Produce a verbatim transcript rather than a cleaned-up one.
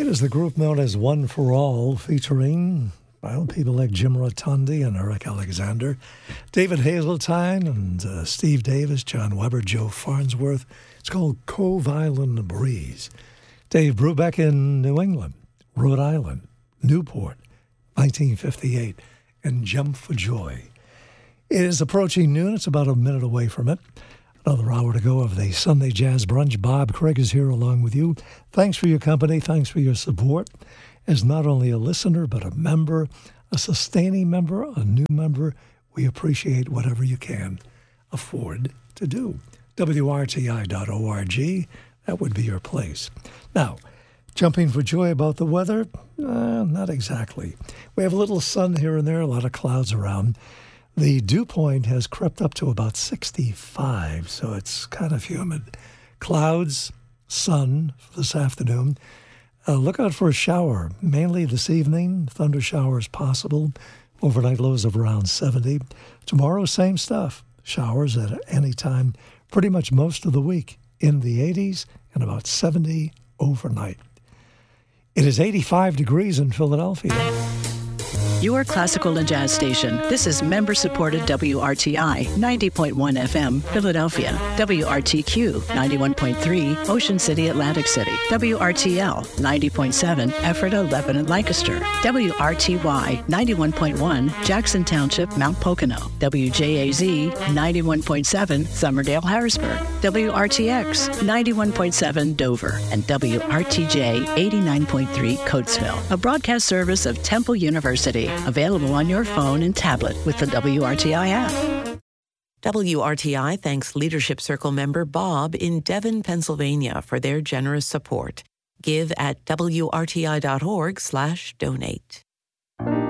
It is the group known as One for All, featuring, well, people like Jim Rotundi and Eric Alexander, David Hazeltine and uh, Steve Davis, John Weber, Joe Farnsworth. It's called Cove Island Breeze. Dave Brubeck in New England, Rhode Island, Newport, nineteen fifty-eight, and Jump for Joy. It is approaching noon. It's about a minute away from it. Another hour to go of the Sunday Jazz Brunch. Bob Craig is here along with you. Thanks for your company. Thanks for your support. As not only a listener, but a member, a sustaining member, a new member, we appreciate whatever you can afford to do. W R T I dot org, that would be your place. Now, jumping for joy about the weather? Uh, not exactly. We have a little sun here and there, a lot of clouds around. The dew point has crept up to about sixty-five, so it's kind of humid. Clouds, sun this afternoon. Uh, look out for a shower, mainly this evening. Thunder showers possible. Overnight lows of around seventy. Tomorrow, same stuff. Showers at any time, pretty much most of the week in the eighties and about seventy overnight. It is eighty-five degrees in Philadelphia. Your classical and jazz station. This is member-supported W R T I, ninety point one F M, Philadelphia. W R T Q, ninety-one point three, Ocean City, Atlantic City. W R T L, ninety point seven, Ephrata, Lebanon, Lancaster. W R T Y, ninety-one point one, Jackson Township, Mount Pocono. W J A Z, ninety-one point seven, Somerdale, Harrisburg. W R T X, ninety-one point seven, Dover. And W R T J, eighty-nine point three, Coatesville. A broadcast service of Temple University. Available on your phone and tablet with the W R T I app. W R T I thanks Leadership Circle member Bob in Devon, Pennsylvania for their generous support. Give at W R T I dot org slash donate.